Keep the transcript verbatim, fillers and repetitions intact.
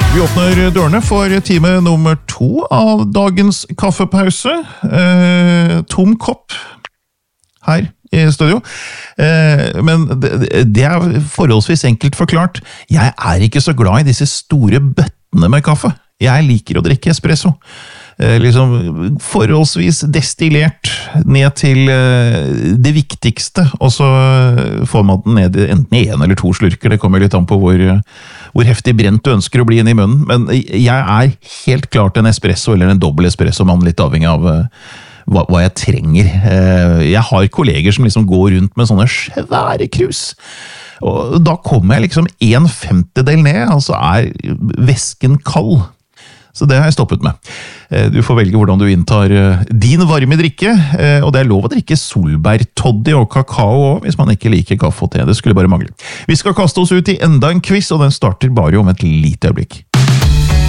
Vi åpner dørene for time nummer to av dagens kaffepause. Eh, tom kopp her i studio. Eh, men det, det er forholdsvis enkelt forklart. Jeg er ikke så glad i disse store bøttene med kaffe. Jeg liker å drikke espresso. Eh, liksom forholdsvis destillert ned til eh, det viktigste, og så får man den ned i enten en eller to slurker. Det kommer litt an på hvor, hvor heftig brent du ønsker å bli inn i munnen. Men jeg er helt klart en espresso eller en dobbel espresso-mann, litt avhengig av eh, hva, hva jeg trenger. Eh, jeg har kolleger som liksom går rundt med sånne svære krus. Og da kommer jeg liksom en femtedel ned, altså er væsken kald. Så det har jeg stoppet med. Du får velge hvordan du inntar din varme drikke, og det er lov å drikke solbærtoddy og kakao også, hvis man ikke liker kaffe og te. Det skulle bare mangle. Vi skal kaste oss ut i enda en quiz, og den starter bare om et lite øyeblikk.